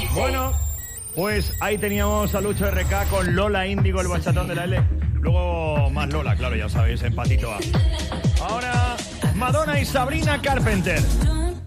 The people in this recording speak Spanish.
Bueno, pues ahí teníamos a Lucho RK con Lola Índigo, el bachatón de la L. Luego más Lola, claro, ya sabéis, en Patito A. Ahora, Madonna y Sabrina Carpenter.